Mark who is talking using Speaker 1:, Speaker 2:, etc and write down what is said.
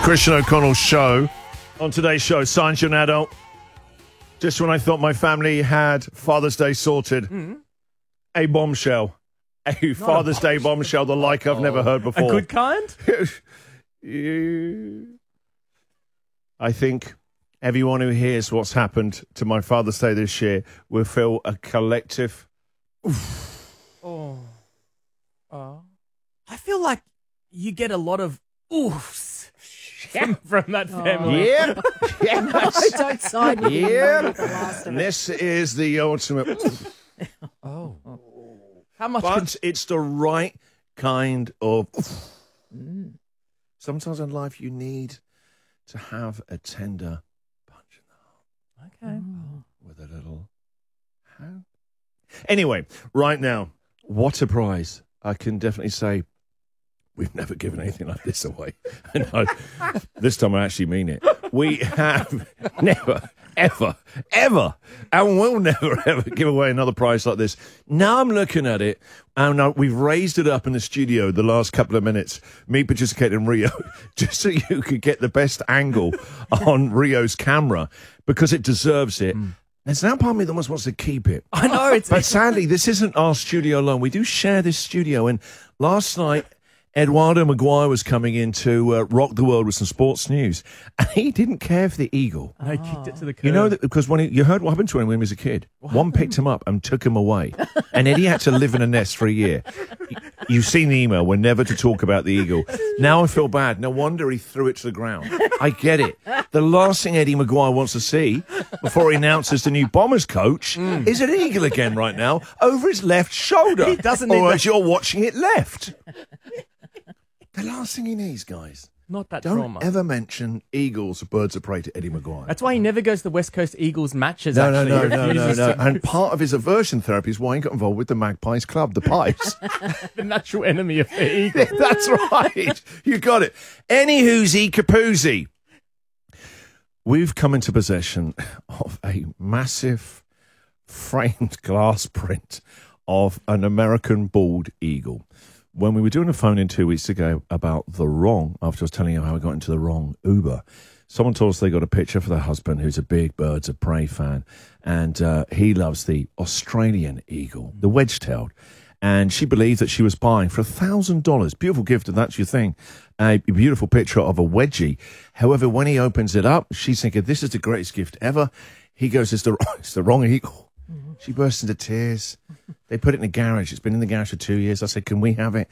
Speaker 1: Christian O'Connell's show. On today's show, Science You're an Adult. Just when I thought my family had Father's Day sorted, a bombshell. A Father's Day bombshell, the like I've never heard before.
Speaker 2: A good kind?
Speaker 1: I think everyone who hears what's happened to my Father's Day this year will feel a collective...
Speaker 2: Oh. I feel like you get a lot of oofs from that family.
Speaker 1: Yeah. Yes.
Speaker 3: Don't side with him. With the last of
Speaker 1: And
Speaker 3: it.
Speaker 1: this is the ultimate...
Speaker 2: Oh. How much?
Speaker 1: But it's the right kind of... Sometimes in life you need to have a tender punch in the heart.
Speaker 2: Okay.
Speaker 1: With a little hand. Anyway, right now, what a prize. I can definitely say we've never given anything like this away. No, this time I actually mean it. We have never, ever, and will never, ever give away another prize like this. Now I'm looking at it, and we've raised it up in the studio the last couple of minutes, me, producer Kate and Rio, just so you could get the best angle on Rio's camera, because it deserves it. There's now part of me that almost wants to keep it.
Speaker 2: I know.
Speaker 1: But sadly, this isn't our studio alone. We do share this studio. And last night, Eduardo Maguire was coming in to rock the world with some sports news. And he didn't care for the eagle.
Speaker 2: I kicked it to the curb.
Speaker 1: You know, that because you heard what happened to him when he was a kid. One picked him up and took him away. And Eddie had to live in a nest for a year. You've seen the email. We're never to talk about the eagle. Now I feel bad. No wonder he threw it to the ground. I get it. The last thing Eddie Maguire wants to see before he announces the new Bombers coach is an eagle again right now over his left shoulder.
Speaker 2: He doesn't need
Speaker 1: or
Speaker 2: that.
Speaker 1: as you're watching it left. The last thing he needs, guys.
Speaker 2: Not that
Speaker 1: Don't
Speaker 2: trauma.
Speaker 1: ever mention eagles or birds of prey to Eddie Maguire.
Speaker 2: That's why he never goes to the West Coast Eagles matches.
Speaker 1: No.
Speaker 2: He refuses to.
Speaker 1: And part of his aversion therapy is why he got involved with the Magpies Club, the Pies.
Speaker 2: The natural enemy of the eagle.
Speaker 1: That's right. You got it. Any whoozy capoozy. We've come into possession of a massive framed glass print of an American bald eagle. When we were doing a phone-in 2 weeks ago about the wrong, after I was telling you how I got into the wrong Uber, someone told us they got a picture for their husband who's a big Birds of Prey fan, and he loves the Australian eagle, the wedge-tailed. And she believed that she was buying for $1,000. Beautiful gift, if that's your thing. A beautiful picture of a wedgie. However, when he opens it up, she's thinking, this is the greatest gift ever. He goes, it's the wrong eagle. She burst into tears. They put it in the garage. It's been in the garage for 2 years. I said, can we have it?